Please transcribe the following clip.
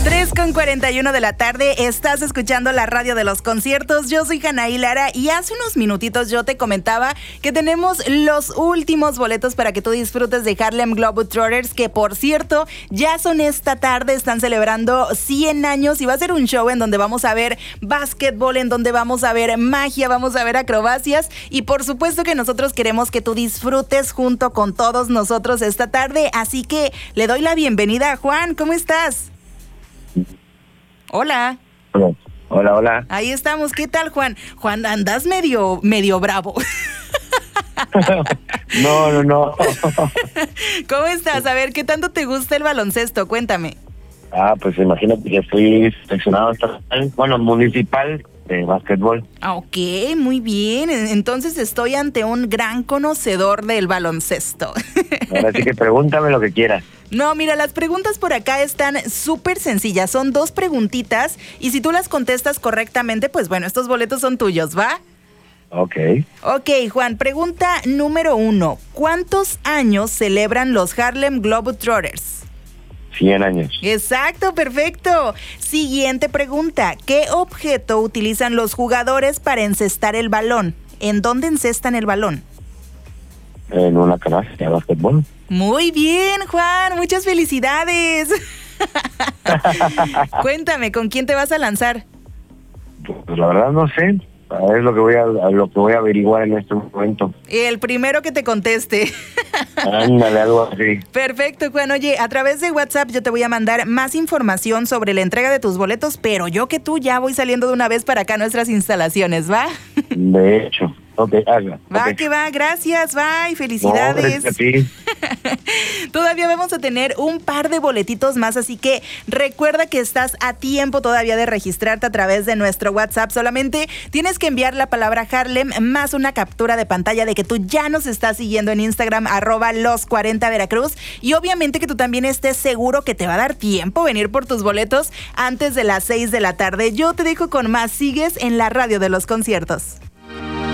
3:41 de la tarde, estás escuchando la radio de los conciertos. Yo soy Anaí Lara y hace unos minutitos yo te comentaba que tenemos los últimos boletos para que tú disfrutes de Harlem Globetrotters, que por cierto ya son esta tarde, están celebrando 100 años y va a ser un show en donde vamos a ver básquetbol, en donde vamos a ver magia, vamos a ver acrobacias y por supuesto que nosotros queremos que tú disfrutes junto con todos nosotros esta tarde, así que le doy la bienvenida a Juan. ¿Cómo estás? Hola. Hola. Ahí estamos. ¿Qué tal, Juan? Juan, andas medio bravo. No. ¿Cómo estás? A ver, ¿qué tanto te gusta el baloncesto? Cuéntame. Pues imagínate que fui seleccionado municipal de básquetbol. Ok, muy bien. Entonces estoy ante un gran conocedor del baloncesto. Ahora sí que pregúntame lo que quieras. No, mira, las preguntas por acá están súper sencillas. Son 2 preguntitas y si tú las contestas correctamente, pues bueno, estos boletos son tuyos, ¿va? Ok, Juan, pregunta número 1. ¿Cuántos años celebran los Harlem Globetrotters? 100 años. Exacto, perfecto. Siguiente pregunta. ¿Qué objeto utilizan los jugadores para encestar el balón? ¿En dónde encestan el balón? En una canasta de básquetbol. Muy bien, Juan. Muchas felicidades. Cuéntame, ¿con quién te vas a lanzar? Pues la verdad no sé. Es lo que voy a averiguar en este momento. El primero que te conteste. Ándale, algo así. Perfecto, Juan. Oye, a través de WhatsApp yo te voy a mandar más información sobre la entrega de tus boletos, pero yo que tú ya voy saliendo de una vez para acá a nuestras instalaciones, ¿va? De hecho. Ok, haga. Va, okay. que va, gracias, bye, felicidades. No, a ti. Todavía vamos a tener un par de boletitos más, así que recuerda que estás a tiempo todavía de registrarte a través de nuestro WhatsApp. Solamente tienes que enviar la palabra Harlem más una captura de pantalla de que tú ya nos estás siguiendo en Instagram, @los40 Veracruz. Y obviamente que tú también estés seguro que te va a dar tiempo venir por tus boletos antes de las 6 de la tarde. Yo te dejo con más. Sigues en la radio de los conciertos.